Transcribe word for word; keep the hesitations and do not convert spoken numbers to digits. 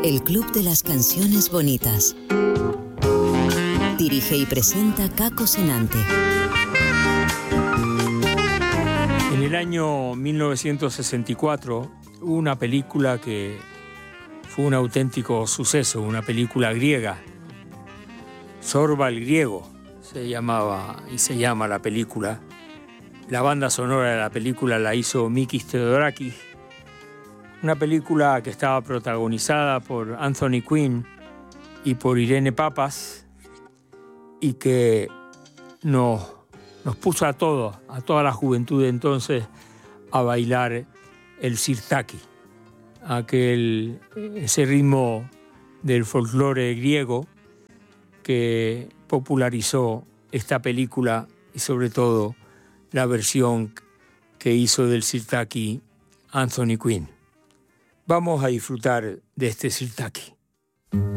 El Club de las Canciones Bonitas. Dirige y presenta Caco Senante. En el año mil novecientos sesenta y cuatro hubo una película que fue un auténtico suceso, una película griega. Zorba el griego se llamaba y se llama la película. La banda sonora de la película la hizo Mikis Theodorakis. Una película que estaba protagonizada por Anthony Quinn y por Irene Papas y que nos, nos puso a todos, a toda la juventud de entonces, a bailar el sirtaki, aquel, ese ritmo del folclore griego que popularizó esta película y sobre todo la versión que hizo del sirtaki Anthony Quinn. Vamos a disfrutar de este sirtaki.